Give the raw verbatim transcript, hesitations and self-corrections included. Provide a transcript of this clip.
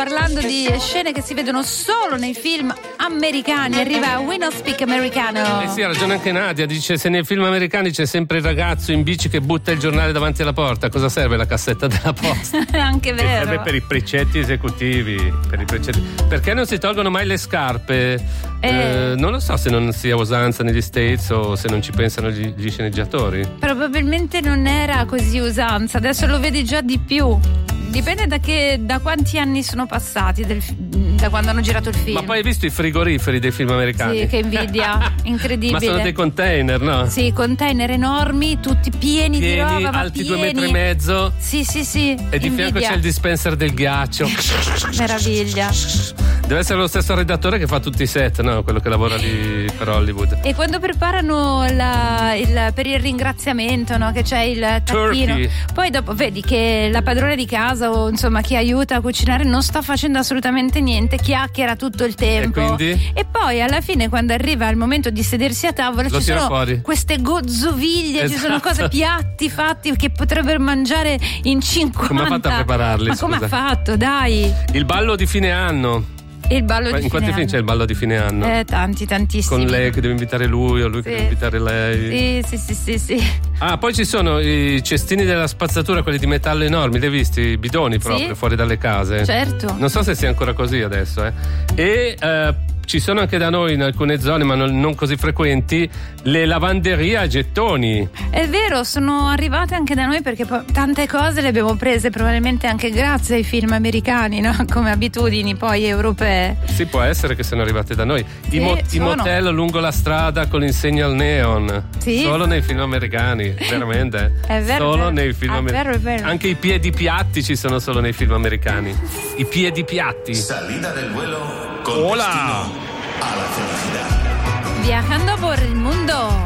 parlando di scene che si vedono solo nei film americani. Arriva We Not Speak Americano. Eh sì, ha ragione anche Nadia, dice se nei film americani c'è sempre il ragazzo in bici che butta il giornale davanti alla porta, cosa serve la cassetta della posta? Anche vero. Serve per i precetti esecutivi, per i precetti. Perché non si tolgono mai le scarpe? Eh. Eh, non lo so se non sia usanza negli States o se non ci pensano gli, gli sceneggiatori. Probabilmente non era così usanza, adesso lo vedi già di più. Dipende da che da quanti anni sono passati del, da quando hanno girato il film. Ma poi hai visto i frigoriferi dei film americani? Sì, che invidia, incredibile. Ma sono dei container, no? Sì, container enormi, tutti pieni, pieni di roba, ma alti pieni. due metri e mezzo. Sì, sì, sì. E di invidia. fianco c'è il dispenser del ghiaccio. Meraviglia. Deve essere lo stesso redattore che fa tutti i set, no? Quello che lavora lì per Hollywood. E quando preparano la, il, per il ringraziamento, no? Che c'è il tacchino. Turkey. Poi dopo vedi che la padrona di casa o insomma chi aiuta a cucinare non sta facendo assolutamente niente, chiacchiera tutto il tempo. E quindi? E poi alla fine quando arriva il momento di sedersi a tavola Lo ci tira sono fuori. queste gozzoviglie, Esatto. ci sono cose, piatti fatti che potrebbero mangiare in cinquanta. Come ha fatto a prepararli? Ma come scusa? ha fatto? Dai. Il ballo di fine anno. Il ballo di In quanti fine film c'è il ballo di fine anno? Eh, tanti, tantissimi. Con lei che deve invitare lui o lui Sì. che deve invitare lei. Sì, sì, sì, sì, sì. Ah, poi ci sono i cestini della spazzatura, quelli di metallo enormi, li hai visti? I bidoni proprio, Sì. fuori dalle case. Certo. Non so se sia ancora così adesso, eh. E eh, ci sono anche da noi in alcune zone, ma non, non così frequenti, le lavanderie a gettoni. È vero, sono arrivate anche da noi perché poi tante cose le abbiamo prese probabilmente anche grazie ai film americani, no? Come abitudini poi europee. Sì, può essere che siano arrivate da noi. I, Sì, mo- i sono. motel lungo la strada con l'insegna al neon. Sì. Solo nei film americani, veramente. È vero, Solo è vero. nei film Ah, americani. vero, è vero. Anche i piedi piatti ci sono solo nei film americani. I piedi piatti. Salida del vuelo con Hola. destino a la felicidad. Viajando por el mundo.